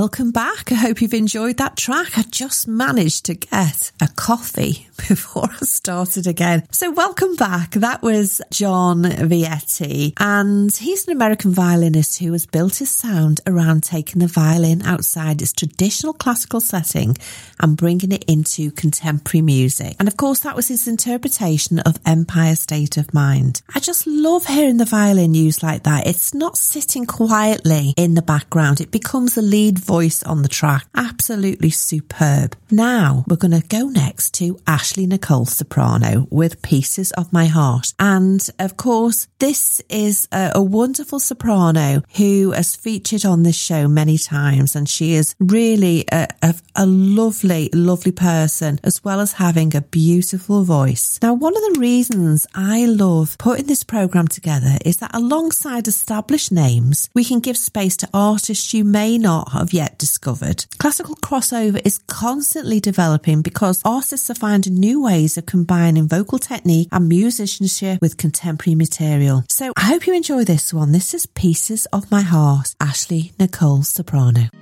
Welcome back. I hope you've enjoyed that track. I just managed to get a coffee before I started again. So welcome back. That was John Vietti, and he's an American violinist who has built his sound around taking the violin outside its traditional classical setting and bringing it into contemporary music. And of course, that was his interpretation of Empire State of Mind. I just love hearing the violin used like that. It's not sitting quietly in the background. It becomes the lead voice on the track. Absolutely superb. Now we're going to go next to Ashley Nicole soprano with Pieces of My Heart. And of course, this is a wonderful soprano who has featured on this show many times, and she is really a lovely, lovely person, as well as having a beautiful voice. Now, one of the reasons I love putting this programme together is that alongside established names, we can give space to artists you may not have yet discovered. Classical crossover is constantly developing because artists are finding new ways of combining vocal technique and musicianship with contemporary material. So I hope you enjoy this one. This is Pieces of My Heart, Ashley Nicole soprano.